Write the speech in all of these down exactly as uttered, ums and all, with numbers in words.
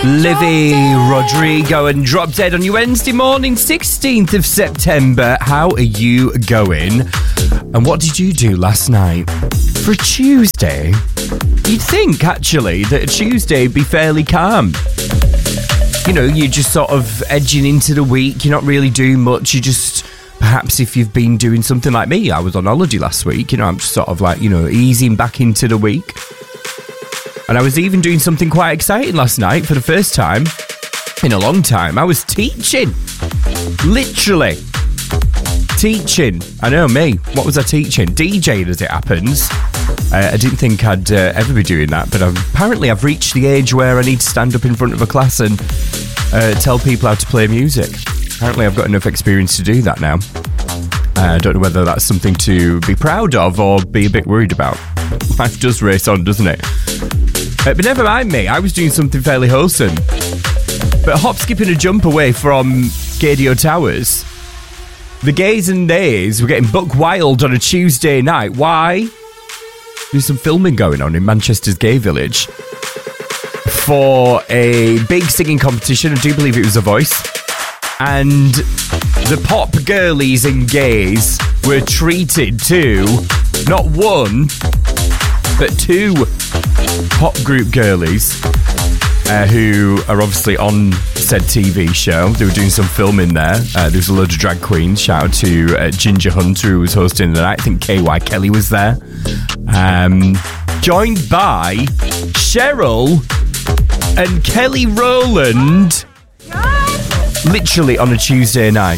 Livy Rodrigo and Drop Dead on your Wednesday morning, sixteenth of September. How are you going? And what did you do last night? For a Tuesday, you'd think, actually, that a Tuesday would be fairly calm. You know, you're just sort of edging into the week. You're not really doing much. You just, perhaps if you've been doing something like me, I was on holiday last week. You know, I'm just sort of like, you know, easing back into the week. And I was even doing something quite exciting last night for the first time in a long time. I was teaching. Literally. Teaching. I know, me. What was I teaching? DJing, as it happens. Uh, I didn't think I'd uh, ever be doing that, but I've, apparently I've reached the age where I need to stand up in front of a class and uh, tell people how to play music. Apparently I've got enough experience to do that now. Uh, I don't know whether that's something to be proud of or be a bit worried about. Life does race on, doesn't it? Uh, but never mind me, I was doing something fairly wholesome. But hop, skip and a jump away from Gaydio Towers, the gays and theys were getting buck wild on a Tuesday night. Why? There's some filming going on in Manchester's Gay Village for a big singing competition. I do believe it was The Voice. And the pop girlies and gays were treated to not one, but two pop group girlies uh, who are obviously on said T V show. They were doing some filming there. Uh, there was a load of drag queens. Shout out to uh, Ginger Hunter, who was hosting the night. I think K Y Kelly was there. Um, joined by Cheryl and Kelly Rowland. Literally on a Tuesday night.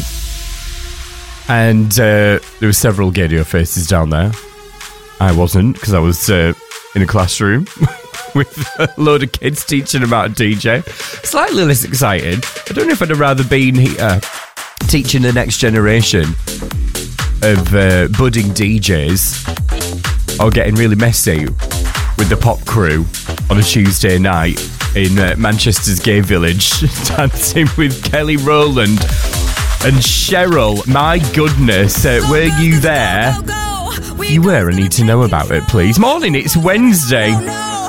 And uh, there were several Gaydio faces down there. I wasn't, because I was uh, in a classroom with a load of kids teaching about a D J. Slightly less excited. I don't know if I'd have rather been here teaching the next generation of uh, budding D Js or getting really messy with the pop crew on a Tuesday night in uh, Manchester's Gay Village, dancing with Kelly Rowland and Cheryl. My goodness, uh, were you there? You were. I need to know about it, please. Morning, it's Wednesday.